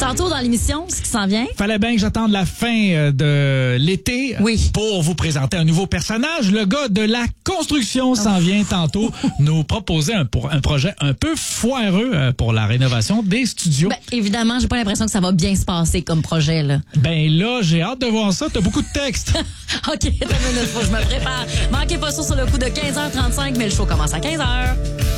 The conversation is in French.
tantôt dans l'émission, ce qui s'en vient. Fallait bien que j'attende la fin de l'été pour vous présenter un nouveau personnage. Le gars de la construction s'en vient tantôt nous proposer un projet un peu foireux pour la rénovation des studios. Ben, évidemment, j'ai pas l'impression que ça va bien se passer comme projet, là. Ben là, j'ai hâte de voir ça. T'as beaucoup de textes. OK, attends une minute, faut que je me prépare. Manquez pas ça sur le coup de 15h35, mais le show commence à 15h.